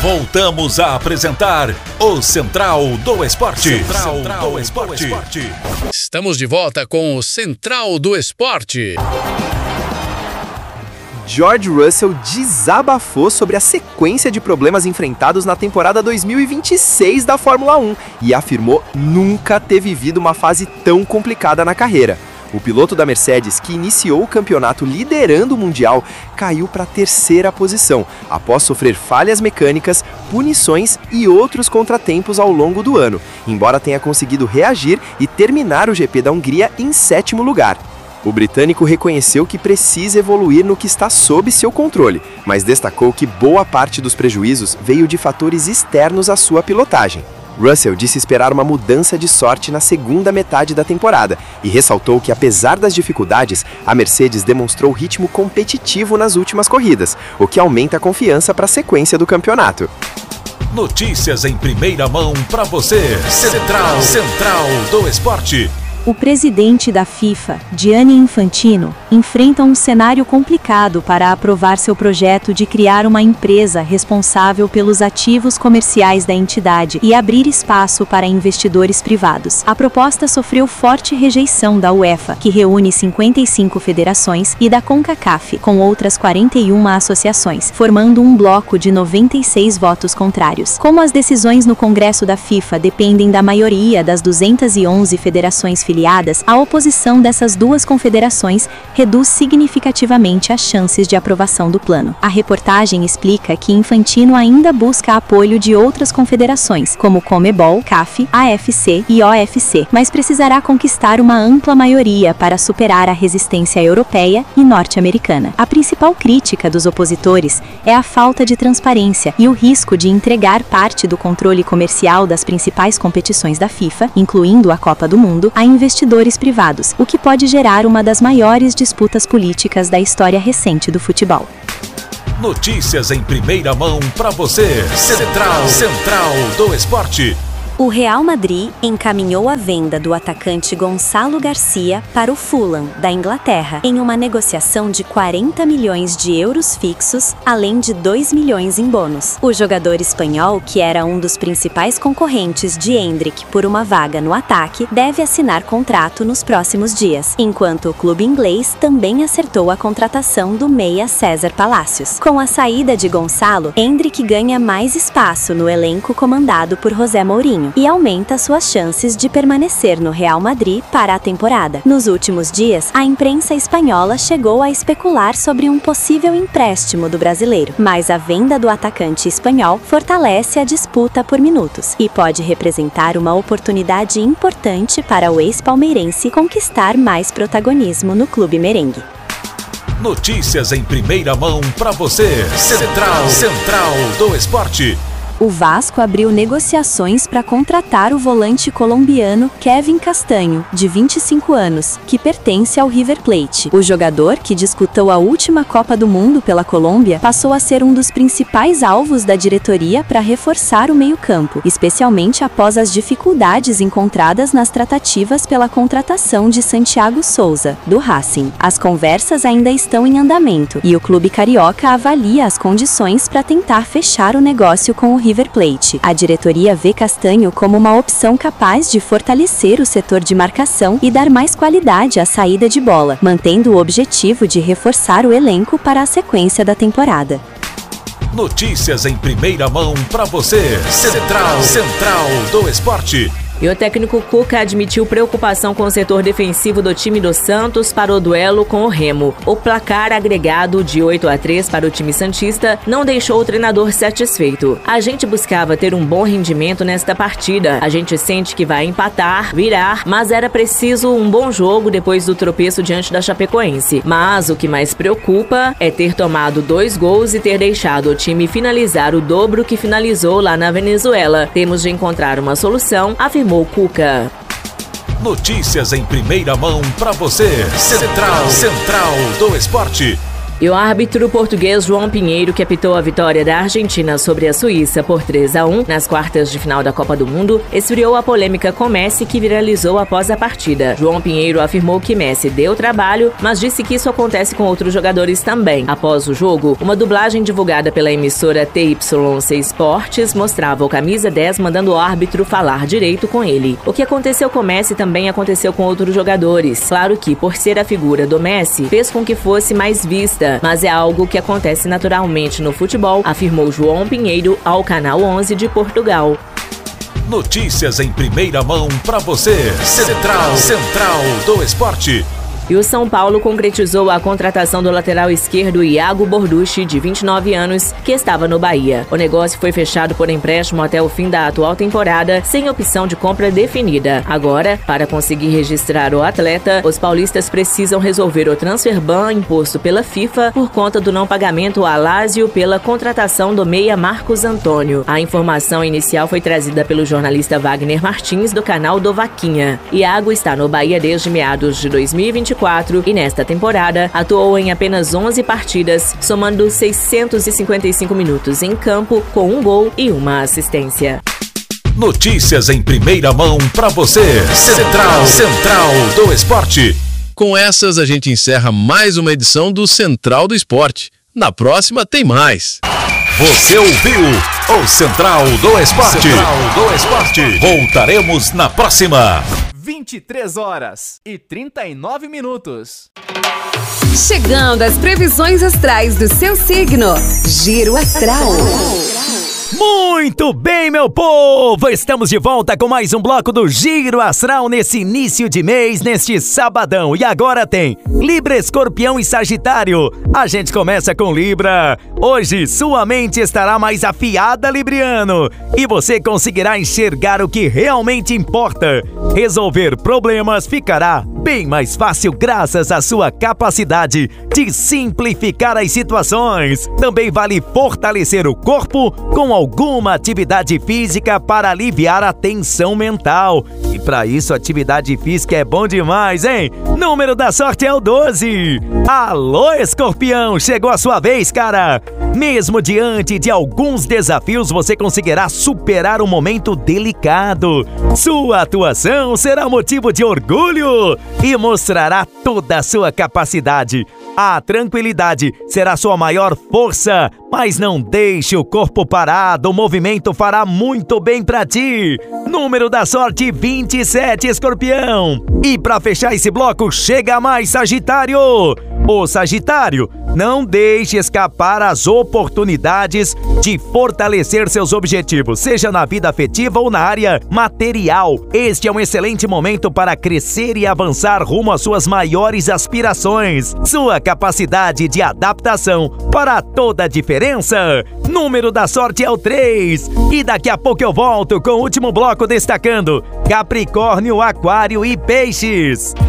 Voltamos a apresentar o Central do Esporte. Central do Esporte. Estamos de volta com o Central do Esporte. George Russell desabafou sobre a sequência de problemas enfrentados na temporada 2026 da Fórmula 1 e afirmou nunca ter vivido uma fase tão complicada na carreira. O piloto da Mercedes, que iniciou o campeonato liderando o Mundial, caiu para a terceira posição, após sofrer falhas mecânicas, punições e outros contratempos ao longo do ano, embora tenha conseguido reagir e terminar o GP da Hungria em sétimo lugar. O britânico reconheceu que precisa evoluir no que está sob seu controle, mas destacou que boa parte dos prejuízos veio de fatores externos à sua pilotagem. Russell disse esperar uma mudança de sorte na segunda metade da temporada e ressaltou que, apesar das dificuldades, a Mercedes demonstrou ritmo competitivo nas últimas corridas, o que aumenta a confiança para a sequência do campeonato. Notícias em primeira mão para você. Central do Esporte. O presidente da FIFA, Gianni Infantino, enfrenta um cenário complicado para aprovar seu projeto de criar uma empresa responsável pelos ativos comerciais da entidade e abrir espaço para investidores privados. A proposta sofreu forte rejeição da UEFA, que reúne 55 federações, e da CONCACAF, com outras 41 associações, formando um bloco de 96 votos contrários. Como as decisões no Congresso da FIFA dependem da maioria das 211 federações filiadas, a oposição dessas duas confederações reduz significativamente as chances de aprovação do plano. A reportagem explica que Infantino ainda busca apoio de outras confederações, como Conmebol, CAF, AFC e OFC, mas precisará conquistar uma ampla maioria para superar a resistência europeia e norte-americana. A principal crítica dos opositores é a falta de transparência e o risco de entregar parte do controle comercial das principais competições da FIFA, incluindo a Copa do Mundo, a investidores privados, o que pode gerar uma das maiores disputas políticas da história recente do futebol. Notícias em primeira mão para você. Central do Esporte. O Real Madrid encaminhou a venda do atacante Gonçalo Garcia para o Fulham, da Inglaterra, em uma negociação de 40 milhões de euros fixos, além de 2 milhões em bônus. O jogador espanhol, que era um dos principais concorrentes de Endrick por uma vaga no ataque, deve assinar contrato nos próximos dias, enquanto o clube inglês também acertou a contratação do meia César Palacios. Com a saída de Gonçalo, Endrick ganha mais espaço no elenco comandado por José Mourinho e aumenta suas chances de permanecer no Real Madrid para a temporada. Nos últimos dias, a imprensa espanhola chegou a especular sobre um possível empréstimo do brasileiro, mas a venda do atacante espanhol fortalece a disputa por minutos e pode representar uma oportunidade importante para o ex-palmeirense conquistar mais protagonismo no clube merengue. Notícias em primeira mão para você. Central do Esporte. O Vasco abriu negociações para contratar o volante colombiano Kevin Castanho, de 25 anos, que pertence ao River Plate. O jogador, que disputou a última Copa do Mundo pela Colômbia, passou a ser um dos principais alvos da diretoria para reforçar o meio-campo, especialmente após as dificuldades encontradas nas tratativas pela contratação de Santiago Souza, do Racing. As conversas ainda estão em andamento e o clube carioca avalia as condições para tentar fechar o negócio com o River Plate. A diretoria vê Castanho como uma opção capaz de fortalecer o setor de marcação e dar mais qualidade à saída de bola, mantendo o objetivo de reforçar o elenco para a sequência da temporada. Notícias em primeira mão para você. Central do Esporte. E o técnico Cuca admitiu preocupação com o setor defensivo do time do Santos para o duelo com o Remo. O placar agregado de 8-3 para o time santista não deixou o treinador satisfeito. A gente buscava ter um bom rendimento nesta partida. A gente sente que vai empatar, virar, mas era preciso um bom jogo depois do tropeço diante da Chapecoense. Mas o que mais preocupa é ter tomado 2 gols e ter deixado o time finalizar o dobro que finalizou lá na Venezuela. Temos de encontrar uma solução, afirmou Cuca. Notícias em primeira mão para você. Central do Esporte. E E o árbitro português João Pinheiro, que apitou a vitória da Argentina sobre a Suíça por 3-1 nas quartas de final da Copa do Mundo, esfriou a polêmica com Messi, que viralizou após a partida. João Pinheiro afirmou que Messi deu trabalho, mas disse que isso acontece com outros jogadores também. Após o jogo, uma dublagem divulgada pela emissora TYC Sports mostrava o camisa 10 mandando o árbitro falar direito com ele. O que aconteceu com Messi também aconteceu com outros jogadores. Claro que, por ser a figura do Messi, fez com que fosse mais vista, mas é algo que acontece naturalmente no futebol, afirmou João Pinheiro ao Canal 11 de Portugal. Notícias em primeira mão para você. Central do Esporte. E o São Paulo concretizou a contratação do lateral esquerdo Iago Borducci, de 29 anos, que estava no Bahia. O negócio foi fechado por empréstimo até o fim da atual temporada, sem opção de compra definida. Agora, para conseguir registrar o atleta, os paulistas precisam resolver o transfer ban imposto pela FIFA por conta do não pagamento a Lazio pela contratação do meia Marcos Antônio. A informação inicial foi trazida pelo jornalista Wagner Martins, do canal do Vaquinha. Iago está no Bahia desde meados de 2024 e nesta temporada atuou em apenas 11 partidas, somando 655 minutos em campo, com 1 gol e 1 assistência. Notícias em primeira mão para você. Central do Esporte. Com essas, a gente encerra mais uma edição do Central do Esporte. Na próxima tem mais. Você ouviu o Central do Esporte. Voltaremos na próxima. 23h39. Chegando às previsões astrais do seu signo. Giro Astral. Muito bem, meu povo! Estamos de volta com mais um bloco do Giro Astral nesse início de mês, neste sabadão. E agora tem Libra, Escorpião e Sagitário. A gente começa com Libra. Hoje, sua mente estará mais afiada, Libriano. E você conseguirá enxergar o que realmente importa. Resolver problemas ficará bem mais fácil graças à sua capacidade de simplificar as situações. Também vale fortalecer o corpo com alguma atividade física para aliviar a tensão mental. E para isso, atividade física é bom demais, hein? Número da sorte é o 12. Alô, Escorpião, chegou a sua vez, cara! Mesmo diante de alguns desafios, você conseguirá superar um momento delicado. Sua atuação será motivo de orgulho e mostrará toda a sua capacidade. A tranquilidade será sua maior força, mas não deixe o corpo parado, o movimento fará muito bem pra ti. Número da sorte 27, Escorpião. E pra fechar esse bloco, chega mais, Sagitário. Ô Sagitário, não deixe escapar as oportunidades de fortalecer seus objetivos, seja na vida afetiva ou na área material. Este é um excelente momento para crescer e avançar rumo às suas maiores aspirações. Sua capacidade de adaptação fará toda a diferença. Número da sorte é o 3. E daqui a pouco eu volto com o último bloco destacando Capricórnio, Aquário e Peixes.